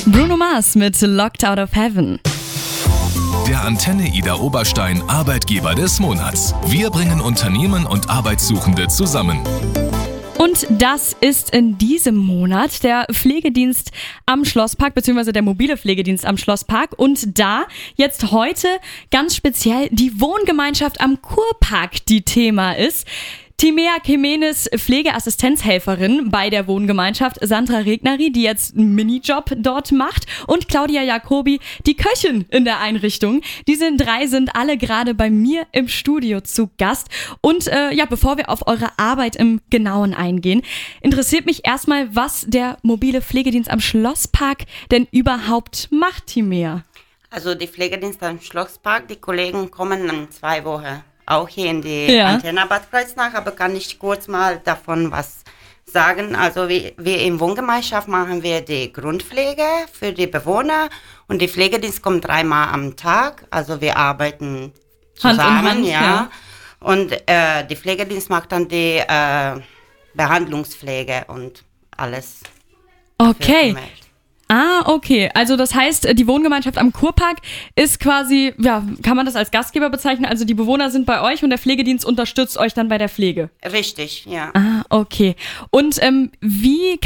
Bruno Mars mit Locked Out of Heaven. Der Antenne Ida Oberstein Arbeitgeber des Monats. Wir bringen Unternehmen und Arbeitssuchende zusammen. Und das ist in diesem Monat der Pflegedienst am Schlosspark, beziehungsweise der mobile Pflegedienst am Schlosspark. Und da jetzt heute ganz speziell die Wohngemeinschaft am Kurpark, die Thema ist. Timea Kemenes, Pflegeassistenzhelferin bei der Wohngemeinschaft, Sandra Regneri, die jetzt einen Minijob dort macht, und Claudia Jacobi, die Köchin in der Einrichtung. Diese drei sind alle gerade bei mir im Studio zu Gast. Und bevor wir auf eure Arbeit im Genauen eingehen, interessiert mich erstmal, was der mobile Pflegedienst am Schlosspark denn überhaupt macht, Timea. Also die Pflegedienst am Schlosspark, die Kollegen kommen in 2 Wochen. Auch hier in die Antenne Bad Kreuznach, aber kann ich kurz mal davon was sagen. Also wir in Wohngemeinschaft machen wir die Grundpflege für die Bewohner und die Pflegedienst kommt 3-mal am Tag. Also wir arbeiten zusammen, Hand in Hand, ja. Und die Pflegedienst macht dann die Behandlungspflege und alles. Okay. Okay. Also das heißt, die Wohngemeinschaft am Kurpark ist quasi, kann man das als Gastgeber bezeichnen? Also die Bewohner sind bei euch und der Pflegedienst unterstützt euch dann bei der Pflege? Richtig, ja. Okay. Und wie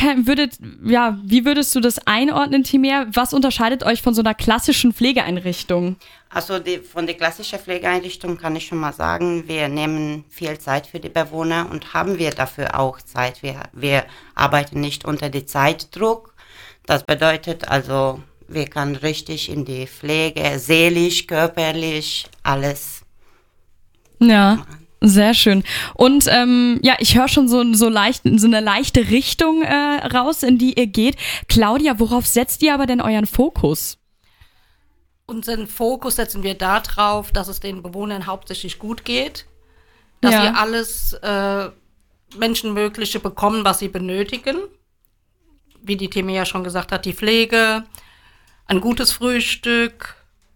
würdest du das einordnen, Timea? Was unterscheidet euch von so einer klassischen Pflegeeinrichtung? Also von der klassischen Pflegeeinrichtung kann ich schon mal sagen, wir nehmen viel Zeit für die Bewohner und haben wir dafür auch Zeit. Wir arbeiten nicht unter dem Zeitdruck. Das bedeutet also, wir können richtig in die Pflege, seelisch, körperlich, alles. Ja, machen. Sehr schön. Und ich höre schon so eine leichte Richtung raus, in die ihr geht. Claudia, worauf setzt ihr aber denn euren Fokus? Unseren Fokus setzen wir darauf, dass es den Bewohnern hauptsächlich gut geht, dass sie alles Menschenmögliche bekommen, was sie benötigen. Wie die Timea schon gesagt hat, die Pflege, ein gutes Frühstück,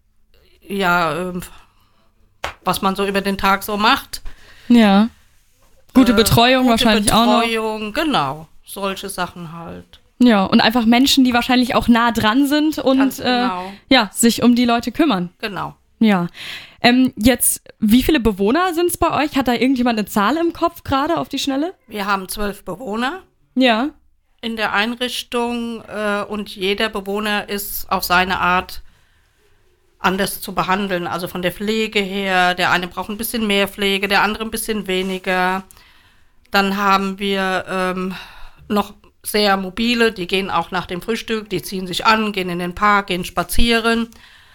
was man so über den Tag so macht. Ja. Gute Betreuung wahrscheinlich auch noch. Gute Betreuung, genau. Solche Sachen halt. Ja, und einfach Menschen, die wahrscheinlich auch nah dran sind und sich um die Leute kümmern. Genau. Ja. Jetzt, wie viele Bewohner sind es bei euch? Hat da irgendjemand eine Zahl im Kopf gerade auf die Schnelle? Wir haben 12 Bewohner. Ja. In der Einrichtung und jeder Bewohner ist auf seine Art anders zu behandeln. Also von der Pflege her, der eine braucht ein bisschen mehr Pflege, der andere ein bisschen weniger. Dann haben wir noch sehr mobile, die gehen auch nach dem Frühstück, die ziehen sich an, gehen in den Park, gehen spazieren.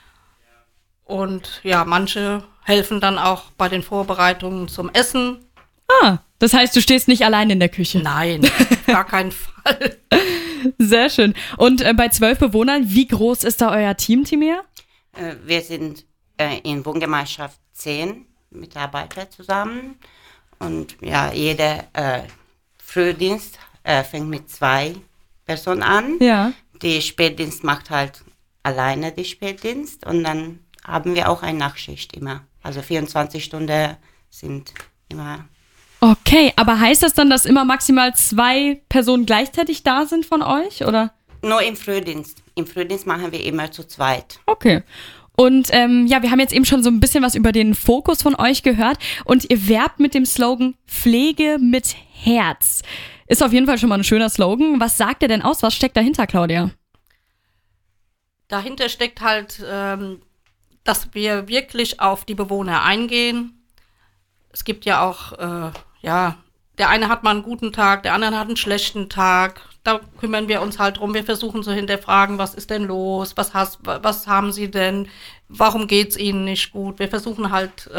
Und manche helfen dann auch bei den Vorbereitungen zum Essen. Das heißt, du stehst nicht allein in der Küche? Nein, gar keinen Fall. Sehr schön. Und bei 12 Bewohnern, wie groß ist da euer Team, Timea? Wir sind in Wohngemeinschaft 10 Mitarbeiter zusammen. Und jeder Frühdienst fängt mit 2 Personen an. Ja. Die Spätdienst macht halt alleine die Spätdienst. Und dann haben wir auch eine Nachtschicht immer. Also 24 Stunden sind immer. Okay, aber heißt das dann, dass immer maximal 2 Personen gleichzeitig da sind von euch, oder? Nur im Frühdienst. Im Frühdienst machen wir immer zu zweit. Okay. Und wir haben jetzt eben schon so ein bisschen was über den Fokus von euch gehört und ihr werbt mit dem Slogan Pflege mit Herz. Ist auf jeden Fall schon mal ein schöner Slogan. Was sagt ihr denn aus? Was steckt dahinter, Claudia? Dahinter steckt halt, dass wir wirklich auf die Bewohner eingehen. Es gibt ja auch der eine hat mal einen guten Tag, der andere hat einen schlechten Tag. Da kümmern wir uns halt drum. Wir versuchen zu hinterfragen, was ist denn los? Was haben sie denn? Warum geht's ihnen nicht gut? Wir versuchen halt,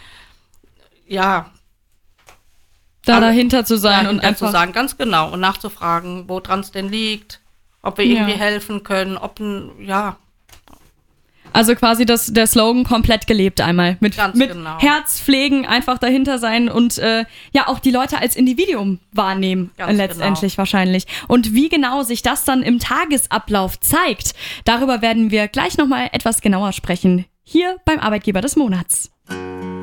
dahinter zu sein und einfach zu sagen, ganz genau, und nachzufragen, woran es denn liegt, ob wir irgendwie helfen können, Also quasi der Slogan komplett gelebt einmal. Mit genau. Herz pflegen, einfach dahinter sein und auch die Leute als Individuum wahrnehmen, letztendlich wahrscheinlich. Und wie genau sich das dann im Tagesablauf zeigt, darüber werden wir gleich nochmal etwas genauer sprechen. Hier beim Arbeitgeber des Monats.